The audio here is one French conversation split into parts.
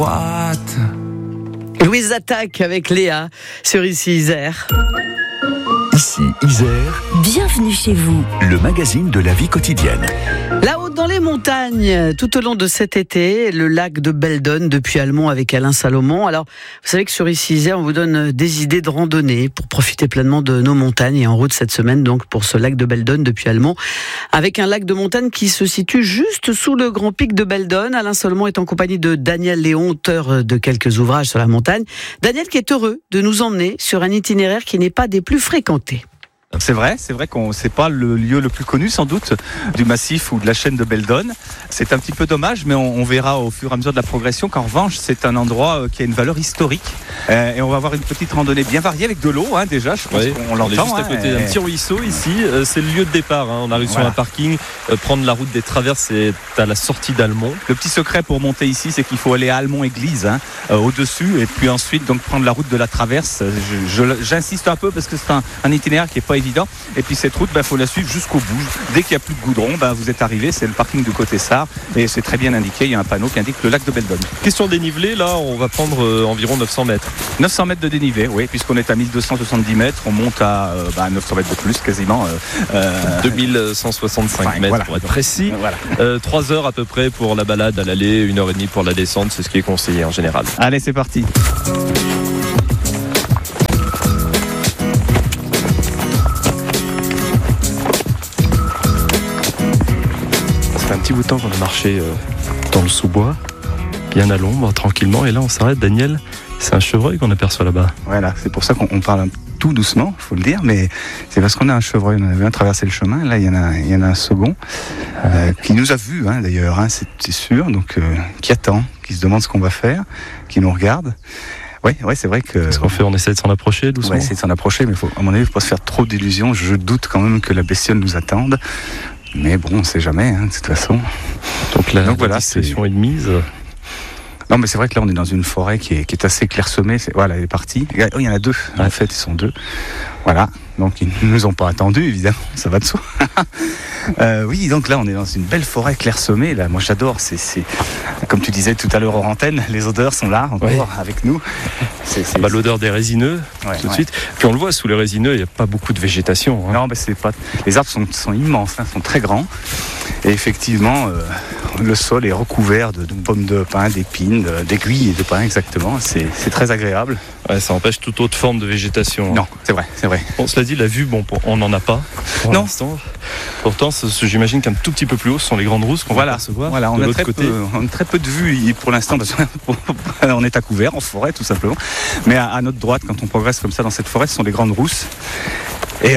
What? Louise attaque avec Léa sur Ici Isère. Ici Isère, Bienvenue chez vous. le magazine de la vie quotidienne. Là-haut dans les montagnes, tout au long de cet été, le lac de Beldonne depuis Almont avec Alain Salomon. Alors, vous savez que sur Ici Isère, on vous donne des idées de randonnée pour profiter pleinement de nos montagnes. Et en route cette semaine, donc, pour ce lac de Beldonne depuis Almont, avec un lac de montagne qui se situe juste sous le grand pic de Beldonne. Alain Salomon est en compagnie de Daniel Léon, auteur de quelques ouvrages sur la montagne. Daniel qui est heureux de nous emmener sur un itinéraire qui n'est pas des plus fréquentés. C'est vrai qu'on c'est pas le lieu le plus connu sans doute du massif ou de la chaîne de Beldonne. C'est un petit peu dommage, mais on verra au fur et à mesure de la progression qu'en revanche c'est un endroit qui a une valeur historique. Et on va avoir une petite randonnée bien variée avec de l'eau déjà, je pense qu'on l'entend. On est juste à côté d'un petit ruisseau ici, c'est le lieu de départ. On arrive sur un parking, prendre la route des Traverses, c'est à la sortie d'Almont. Le petit secret pour monter ici, c'est qu'il faut aller à Almont-Église, au-dessus, et puis ensuite donc prendre la route de la Traverse. J'insiste un peu parce que c'est un itinéraire qui est pas évident. Et puis cette route, faut la suivre jusqu'au bout. Dès qu'il n'y a plus de goudron, vous êtes arrivé, c'est le parking du côté Sarre et c'est très bien indiqué. Il y a un panneau qui indique le lac de Beldonne. Question dénivelé, là, on va prendre environ 900 mètres. 900 mètres de dénivelé, oui, puisqu'on est à 1270 mètres, on monte à 900 mètres de plus quasiment. 2165 mètres voilà, pour être précis. Voilà. 3 heures à peu près pour la balade à l'aller, 1h30 pour la descente, c'est ce qui est conseillé en général. Allez, c'est parti. Un petit bout de temps qu'on a marché dans le sous-bois, bien à l'ombre, tranquillement, et là on s'arrête. Daniel, c'est un chevreuil qu'on aperçoit là-bas. Voilà, c'est pour ça qu'on parle tout doucement, faut le dire, mais c'est parce qu'on a un chevreuil. On avait un traversé le chemin, là il y en a un second qui nous a vus d'ailleurs, c'est sûr, donc qui attend, qui se demande ce qu'on va faire, qui nous regarde. Oui, c'est vrai que. Qu'est-ce qu'on fait? On essaie de s'en approcher doucement. On va essayer de s'en approcher, mais à mon avis, il ne faut pas se faire trop d'illusions. Je doute quand même que la bestiole nous attende. Mais bon, on ne sait jamais, de toute façon. Donc la discrétion est de mise. Non, mais c'est vrai que là, on est dans une forêt qui est assez clairsemée. Voilà, elle est partie. Il y en a deux, en fait, ils sont deux. Voilà, donc ils ne nous ont pas attendus, évidemment, ça va de soi. Oui, donc là, on est dans une belle forêt clairsemée. Là, moi, j'adore. C'est comme tu disais tout à l'heure hors antenne, les odeurs sont là encore avec nous. L'odeur des résineux, tout de suite. Puis on le voit, sous les résineux, il n'y a pas beaucoup de végétation. Non, mais les arbres sont immenses, sont très grands. Et effectivement, le sol est recouvert de pommes de pin, d'épines, d'aiguilles et de pin, exactement. C'est très agréable. Ouais, ça empêche toute autre forme de végétation. Non, c'est vrai. Bon, cela dit, la vue, on n'en a pas pour l'instant. Pourtant, j'imagine qu'un tout petit peu plus haut, ce sont les grandes rousses qu'on va percevoir. Voilà, on a très peu de vue pour l'instant, parce qu'on est à couvert, en forêt tout simplement. Mais à notre droite, quand on progresse comme ça dans cette forêt, ce sont les grandes rousses. Et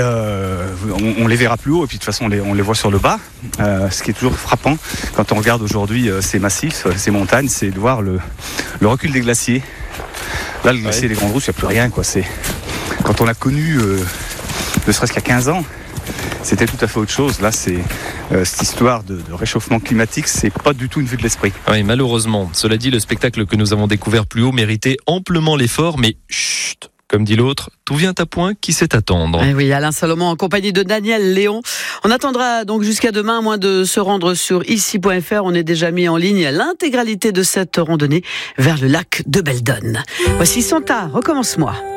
on les verra plus haut, et puis de toute façon on les voit sur le bas. Ce qui est toujours frappant quand on regarde aujourd'hui ces massifs, ces montagnes, c'est de voir le recul des glaciers. Là, le glacier des grandes rousses, il n'y a plus rien, quoi. Quand on l'a connu, ne serait-ce qu'à 15 ans, c'était tout à fait autre chose. Là, c'est cette histoire de réchauffement climatique, c'est pas du tout une vue de l'esprit. Oui, malheureusement. Cela dit, le spectacle que nous avons découvert plus haut méritait amplement l'effort, mais chut, comme dit l'autre, tout vient à point, qui sait attendre. Eh oui, Alain Salomon en compagnie de Daniel Léon. On attendra donc jusqu'à demain, à moins de se rendre sur ici.fr. On est déjà mis en ligne l'intégralité de cette randonnée vers le lac de Beldonne. Voici Santa, recommence-moi.